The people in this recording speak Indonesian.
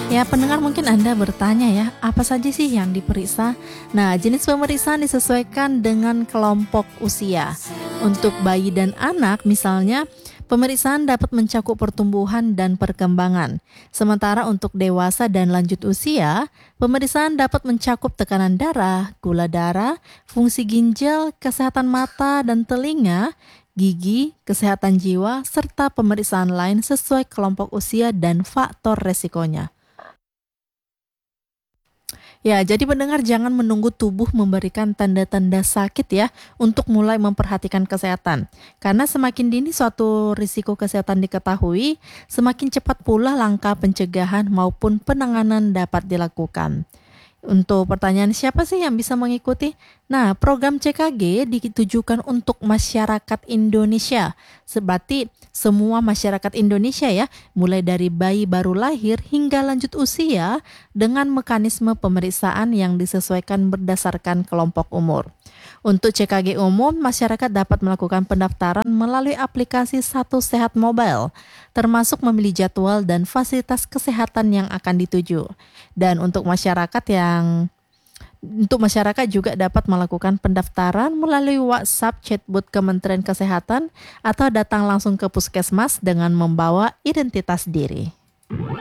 Ya, pendengar mungkin Anda bertanya ya, apa saja sih yang diperiksa? Nah, jenis pemeriksaan disesuaikan dengan kelompok usia. Untuk bayi dan anak misalnya, pemeriksaan dapat mencakup pertumbuhan dan perkembangan. Sementara untuk dewasa dan lanjut usia, pemeriksaan dapat mencakup tekanan darah, gula darah, fungsi ginjal, kesehatan mata dan telinga, gigi, kesehatan jiwa, serta pemeriksaan lain sesuai kelompok usia dan faktor resikonya. Ya, jadi pendengar jangan menunggu tubuh memberikan tanda-tanda sakit ya untuk mulai memperhatikan kesehatan. Karena semakin dini suatu risiko kesehatan diketahui, semakin cepat pula langkah pencegahan maupun penanganan dapat dilakukan. Untuk pertanyaan siapa sih yang bisa mengikuti? Nah, program CKG ditujukan untuk masyarakat Indonesia. Sebati semua masyarakat Indonesia ya, mulai dari bayi baru lahir hingga lanjut usia dengan mekanisme pemeriksaan yang disesuaikan berdasarkan kelompok umur. Untuk CKG umum, masyarakat dapat melakukan pendaftaran melalui aplikasi Satu Sehat Mobile, termasuk memilih jadwal dan fasilitas kesehatan yang akan dituju. Dan untuk masyarakat juga dapat melakukan pendaftaran melalui WhatsApp chatbot Kementerian Kesehatan atau datang langsung ke puskesmas dengan membawa identitas diri.